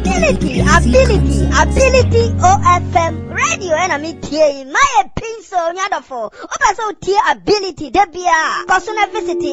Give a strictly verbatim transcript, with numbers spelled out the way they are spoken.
ability, ability, ability O F M radio and I'm here. My pin so nyadofo. Opa so tie ability debia. Personal visit